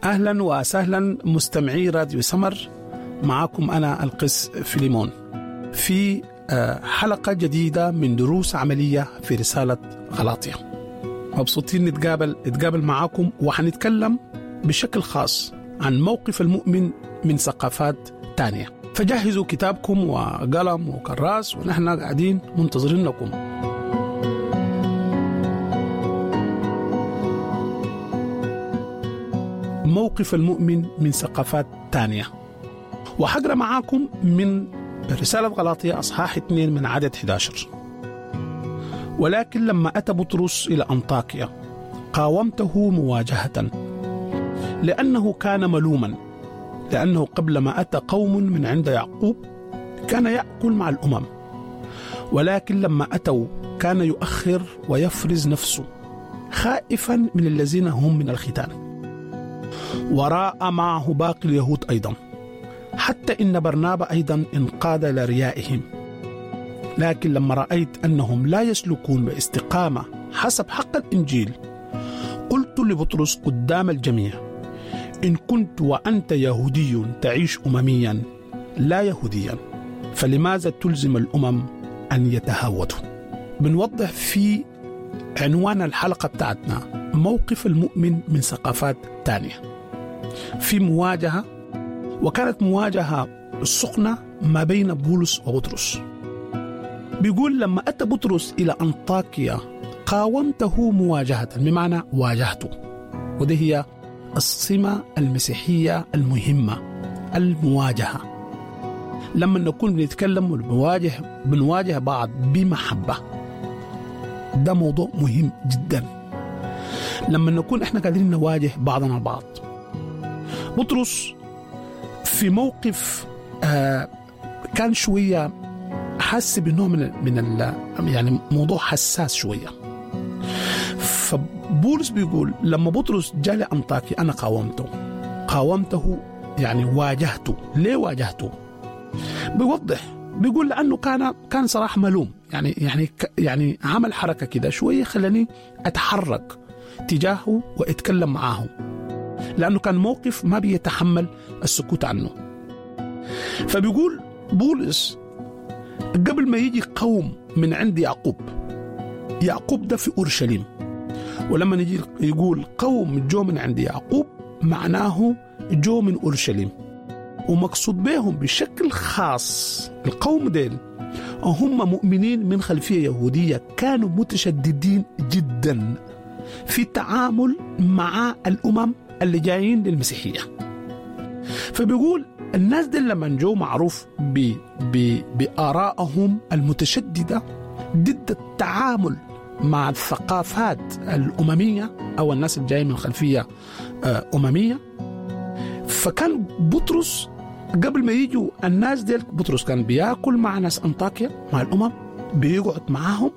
أهلا وسهلا مستمعي راديو سمر، معكم أنا القس فيليمون في حلقة جديدة من دروس عملية في رسالة غلاطية. مبسوطين نتقابل معكم، وحنتكلم بشكل خاص عن موقف المؤمن من ثقافات تانية. فجهزوا كتابكم وقلم وكراس، ونحن قاعدين منتظرين لكم. موقف المؤمن من ثقافات تانية، وحقرأ معاكم من رسالة غلاطية أصحاح 2 من عدد 11. ولكن لما أتى بطرس إلى أنطاكيا قاومته مواجهة، لأنه كان ملوما، لأنه قبل ما أتى قوم من عند يعقوب كان يأكل مع الأمم، ولكن لما أتوا كان يؤخر ويفرز نفسه خائفا من الذين هم من الختان. وراء معه باقي اليهود أيضا، حتى إن برنابا أيضا انقاد لريائهم. لكن لما رأيت أنهم لا يسلكون باستقامة حسب حق الإنجيل، قلت لبطرس قدام الجميع: إن كنت وأنت يهودي تعيش أمميا لا يهوديا، فلماذا تلزم الأمم أن يتهاوتوا؟ بنوضح في عنوان الحلقة بتاعتنا موقف المؤمن من ثقافات تانية، في مواجهة، وكانت مواجهة سخنة ما بين بولس وبطرس. بيقول لما أتى بطرس إلى أنطاكيا قاومته مواجهة، بمعنى واجهته، وده هي السمة المسيحية المهمة، المواجهة. لما نكون بنتكلم بنواجه بعض بمحبة، ده موضوع مهم جدا. لما نكون احنا قادرين نواجه بعضنا البعض. بطرس في موقف كان شوية حس بأنه من يعني موضوع حساس شوية. فبولس بيقول لما بطرس جاء لأنطاكيا أنا قاومته يعني واجهته. ليه واجهته؟ بيوضح، بيقول لأنه كان صراحة ملوم، يعني عمل حركة كده شوية خلاني أتحرك تجاهه وأتكلم معاه، لأنه كان موقف ما بيتحمل السكوت عنه. فبيقول بولس قبل ما يجي قوم من عند يعقوب ده في أورشليم، ولما نجي يقول قوم جو من عند يعقوب معناه جو من أورشليم، ومقصود بهم بشكل خاص القوم ديل هم مؤمنين من خلفية يهودية، كانوا متشددين جدا في التعامل مع الأمم اللي جايين للمسيحية. فبيقول الناس دي لما جو معروف بآرائهم المتشددة ضد التعامل مع الثقافات الأممية أو الناس اللي جايين من خلفية أممية. فكان بطرس قبل ما يجوا الناس دي، بطرس كان بيأكل مع ناس أنطاكيا، مع الأمم، بيقعد معاهم.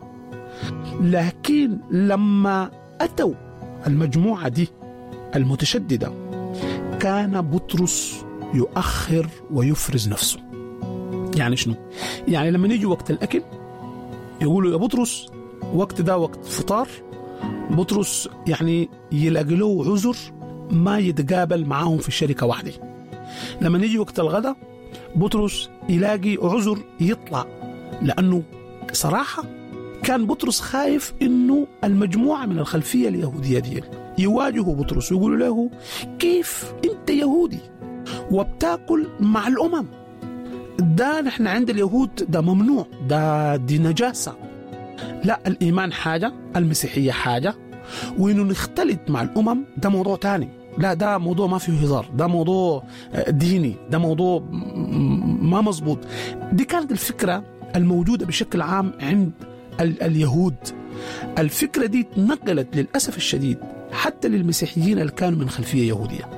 لكن لما أتوا المجموعة دي المتشددة كان بطرس يؤخر ويفرز نفسه. يعني شنو؟ يعني لما نيجي وقت الأكل يقولوا يا بطرس وقت ده وقت فطار، بطرس يعني يلاقي له عذر ما يتقابل معاهم في الشركة واحدة. لما نيجي وقت الغداء بطرس يلاقي عذر يطلع، لأنه صراحة كان بطرس خايف إنه المجموعة من الخلفية اليهودية دي يواجهوا بطرس ويقولوا له كيف أنت يهودي وبتاكل مع الأمم؟ ده نحن عند اليهود ده ممنوع، دي نجاسة. لا، الإيمان حاجة، المسيحية حاجة، وإنه نختلط مع الأمم ده موضوع تاني. لا، ده موضوع ما فيه هزار، ده موضوع ديني، ده موضوع ما مظبوط. دي كانت الفكرة الموجودة بشكل عام عند اليهود. الفكرة دي تنقلت للأسف الشديد حتى للمسيحيين اللي كانوا من خلفية يهودية.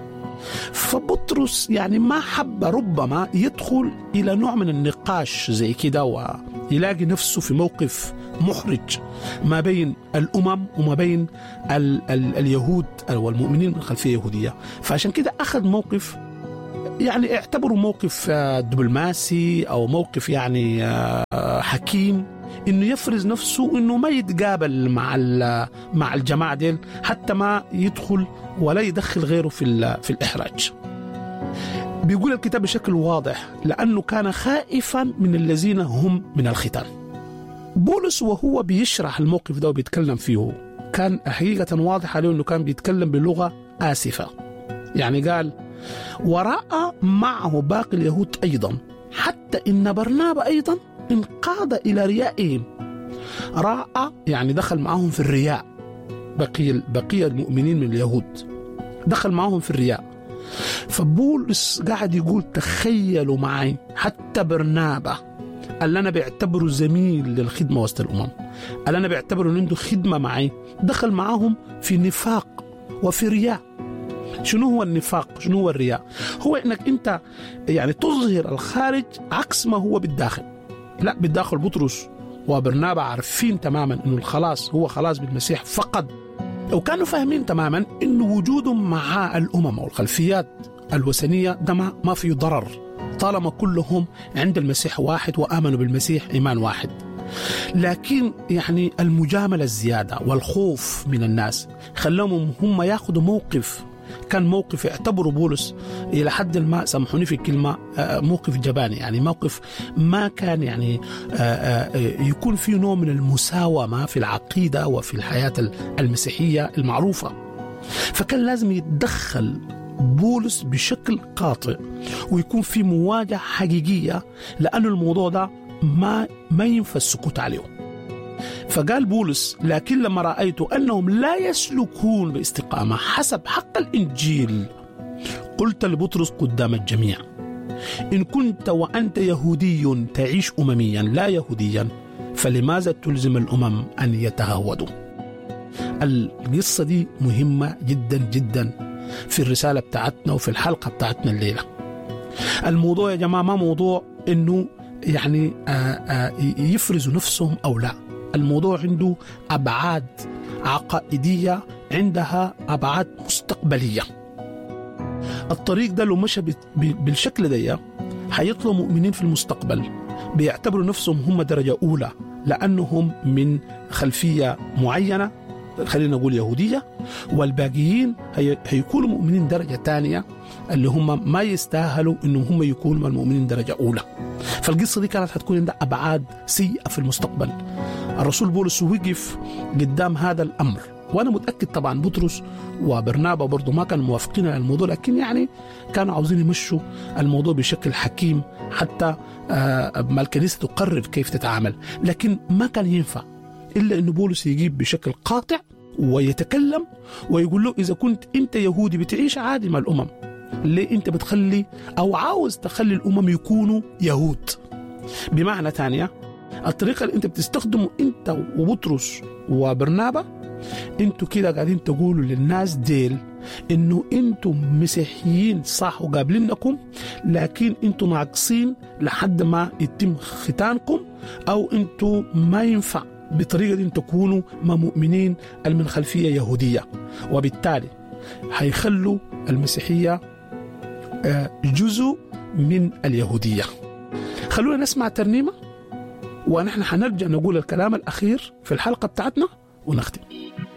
فبطرس يعني ما حب ربما يدخل إلى نوع من النقاش زي كده ويلاقي نفسه في موقف محرج ما بين الأمم وما بين اليهود والمؤمنين من خلفية يهودية. فعشان كده أخذ موقف يعني اعتبروا موقف دبلوماسي أو موقف يعني حكيم، إنه يفرز نفسه إنه ما يتقابل مع الجماعة ديل، حتى ما يدخل ولا يدخل غيره في الإحراج. بيقول الكتاب بشكل واضح لأنه كان خائفا من الذين هم من الختان. بولس وهو بيشرح الموقف ده وبيتكلم فيه كان حقيقة واضح عليه أنه كان بيتكلم بلغة آسفة. يعني قال: ورأى معه باقي اليهود أيضا، حتى إن برنابا أيضا انقاد إلى ريائهم. رأى يعني دخل معهم في الرياء، بقية المؤمنين من اليهود دخل معهم في الرياء. فبولس قاعد يقول: تخيلوا معي حتى برنابا اللي أنا بعتبره زميل للخدمة وسط الأمم، اللي أنا بعتبره عنده خدمة معي، دخل معهم في نفاق وفي رياء. شنو هو النفاق؟ شنو هو الرياء؟ هو إنك أنت يعني تظهر الخارج عكس ما هو بالداخل. لا، بالداخل بطرس وبرنابا عارفين تماما إنه الخلاص هو خلاص بالمسيح فقط، وكانوا فاهمين تماما إنه وجودهم مع الأمم والخلفيات الوثنية ده ما فيه ضرر طالما كلهم عند المسيح واحد وآمنوا بالمسيح إيمان واحد. لكن يعني المجاملة الزيادة والخوف من الناس خلهم هم ياخذوا موقف، كان موقف يعتبروا بولس إلى حد ما، سامحوني في الكلمة، موقف جباني، يعني موقف ما كان يعني يكون فيه نوع من المساومة في العقيدة وفي الحياة المسيحية المعروفة. فكان لازم يتدخل بولس بشكل قاطع ويكون في مواجهة حقيقية، لأن الموضوع ده ما ينفع السكوت عليه. فقال بولس: لكن لما رأيت أنهم لا يسلكون باستقامة حسب حق الإنجيل، قلت لبطرس قدام الجميع: إن كنت وأنت يهودي تعيش أمميا لا يهوديا، فلماذا تلزم الأمم أن يتهودوا؟ القصة دي مهمة جدا جدا في الرسالة بتاعتنا وفي الحلقة بتاعتنا الليلة. الموضوع يا جماعة ما موضوع إنه يعني يفرزوا نفسهم أو لا. الموضوع عنده أبعاد عقائدية، عندها أبعاد مستقبلية. الطريق ده لو مشى بالشكل ده هيطلعوا مؤمنين في المستقبل بيعتبروا نفسهم هم درجة أولى لأنهم من خلفية معينة، خلينا نقول يهودية، والباقيين هيكونوا مؤمنين درجة تانية اللي هم ما يستاهلوا إنهم هم يكونوا المؤمنين درجة أولى. فالقصة دي كانت هتكون عندها أبعاد سيئة في المستقبل. الرسول بولس وقف قدام هذا الأمر، وأنا متأكد طبعا بطرس وبرنابا برضو ما كانوا موافقين على الموضوع، لكن يعني كانوا عاوزين يمشوا الموضوع بشكل حكيم حتى ما الكنيسة تقرر كيف تتعامل. لكن ما كان ينفع إلا أن بولس يجيب بشكل قاطع ويتكلم ويقول له: إذا كنت أنت يهودي بتعيش عادي مع الأمم، ليه أنت بتخلي أو عاوز تخلي الأمم يكونوا يهود؟ بمعنى تانية، الطريقة اللي أنت بتستخدمه أنت وبطرس وبرنابا، أنتوا كده قاعدين تقولوا للناس ديل إنه أنتوا مسيحيين صح وقابلينكم، لكن أنتوا ناقصين لحد ما يتم ختانكم، أو أنتوا ما ينفع بطريقة دي تكونوا مؤمنين من خلفية يهودية، وبالتالي هيخلوا المسيحية جزء من اليهودية. خلونا نسمع ترنيمة ونحن حنرجع نقول الكلام الأخير في الحلقة بتاعتنا ونختم.